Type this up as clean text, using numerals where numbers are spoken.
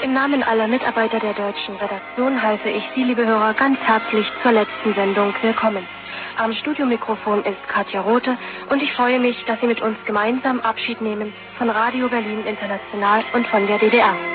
Im Namen aller Mitarbeiter der deutschen Redaktion heiße ich Sie, liebe Hörer, ganz herzlich zur letzten Sendung willkommen. Am Studiomikrofon ist Katja Rothe und ich freue mich, dass Sie mit uns gemeinsam Abschied nehmen von Radio Berlin International und von der DDR.